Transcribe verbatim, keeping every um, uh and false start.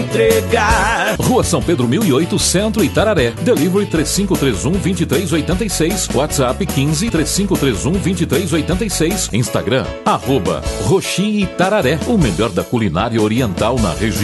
entregar. Rua São Pedro mil e oito, Centro, Itararé. Delivery três cinco três um, dois três oito seis. WhatsApp quinze, três cinco três um, dois três oito seis. Instagram, arroba Roxi Itararé. O melhor da culinária oriental na região.